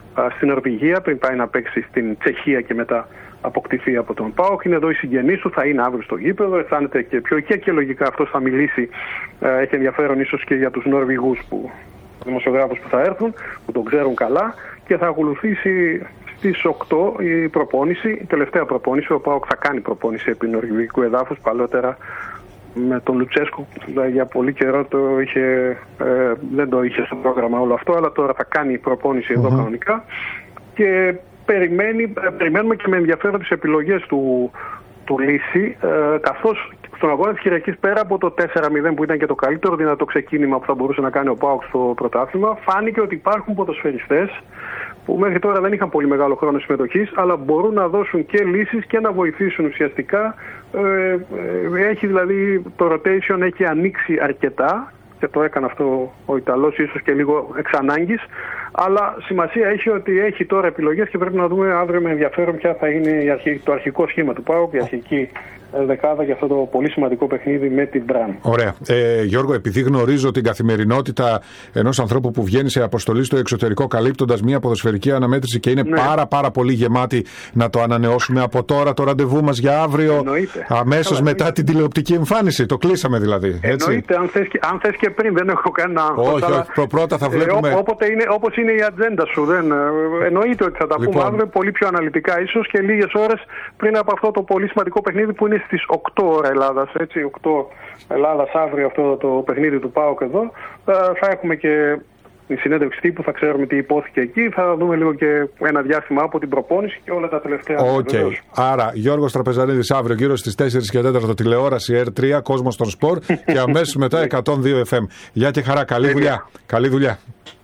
στην Νορβηγία πριν πάει να παίξει στην Τσεχία και μετά αποκτηθεί από τον ΠΑΟΚ. Είναι εδώ οι συγγενείς του, θα είναι αύριο στο γήπεδο, αισθάνεται και πιο εκεί και λογικά αυτός θα μιλήσει. Έχει ενδιαφέρον ίσως και για τους Νορβηγούς δημοσιογράφους που θα έρθουν, που τον ξέρουν καλά, και θα ακολουθήσει στις 8 η προπόνηση, η τελευταία προπόνηση. Ο ΠΑΟΚ θα κάνει προπόνηση επί νορβηγικού εδάφους. Παλαιότερα με τον Λουτσέσκου για πολύ καιρό δεν το είχε στο πρόγραμμα όλο αυτό, αλλά τώρα θα κάνει προπόνηση εδώ κανονικά και περιμένουμε και με ενδιαφέρον τις επιλογές του Λύση, καθώς στον αγώνα της Κυριακής, πέρα από το 4-0 που ήταν και το καλύτερο δυνατό ξεκίνημα που θα μπορούσε να κάνει ο ΠΑΟΚ στο πρωτάθλημα, φάνηκε ότι υπάρχουν ποδοσφαιριστές που μέχρι τώρα δεν είχαν πολύ μεγάλο χρόνο συμμετοχής, αλλά μπορούν να δώσουν και λύσεις και να βοηθήσουν ουσιαστικά. Έχει δηλαδή το rotation έχει ανοίξει αρκετά και το έκανε αυτό ο Ιταλός, ίσως και λίγο εξ ανάγκης, αλλά σημασία έχει ότι έχει τώρα επιλογές και πρέπει να δούμε αύριο με ενδιαφέρον ποια θα είναι το αρχικό σχήμα του ΠΑΟΚ, η αρχική δεκάδα για αυτό το πολύ σημαντικό παιχνίδι με την Μπραν. Ωραία. Γιώργο, επειδή γνωρίζω την καθημερινότητα ενός ανθρώπου που βγαίνει σε αποστολή στο εξωτερικό καλύπτοντας μια ποδοσφαιρική αναμέτρηση και είναι πάρα πολύ γεμάτη, να το ανανεώσουμε από τώρα το ραντεβού μας για αύριο, αμέσως μετά την τηλεοπτική εμφάνιση. Το κλείσαμε δηλαδή. Έτσι. Εννοείται, αν θες και πριν, δεν έχω κανένα άγχος. Όχι, πρώτα θα βλέπουμε. Όπως είναι η ατζέντα σου. Εννοείται ότι θα τα πούμε αύριο πολύ πιο αναλυτικά, ίσως και λίγες ώρες πριν από αυτό το πολύ σημαντικό παιχνίδι που είναι στις 8 ώρα Ελλάδας, έτσι, 8 Ελλάδας αύριο αυτό το παιχνίδι του ΠΑΟΚ εδώ. Θα έχουμε και η συνέντευξη τύπου, θα ξέρουμε τι υπόθηκε εκεί, θα δούμε λίγο και ένα διάστημα από την προπόνηση και όλα τα τελευταία. Άρα, Γιώργος Τραπεζαρίδης αύριο γύρω στις 4 και 4 τηλεόραση R3, Κόσμος των Σπορ και αμέσως μετά 102 FM. Γεια και χαρά, καλή δουλειά.